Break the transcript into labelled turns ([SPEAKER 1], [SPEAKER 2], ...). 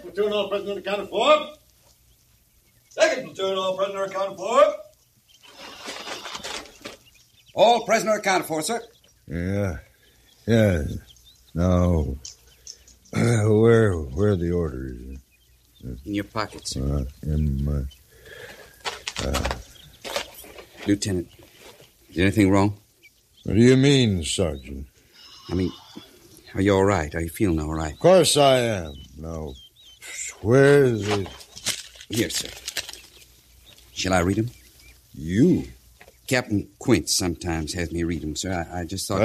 [SPEAKER 1] platoon, all present accounted for.
[SPEAKER 2] Second platoon, all present accounted for.
[SPEAKER 3] All present accounted for, sir.
[SPEAKER 4] Yeah. Now, where are the orders?
[SPEAKER 3] In your pocket, sir.
[SPEAKER 4] In my...
[SPEAKER 3] Lieutenant, is anything wrong?
[SPEAKER 4] What do you mean, Sergeant?
[SPEAKER 3] I mean, are you all right? Are you feeling all right?
[SPEAKER 4] Of course I am. Now, where is it?
[SPEAKER 3] Here, sir. Shall I read them?
[SPEAKER 4] You?
[SPEAKER 3] Captain Quince sometimes has me read them, sir. I just thought...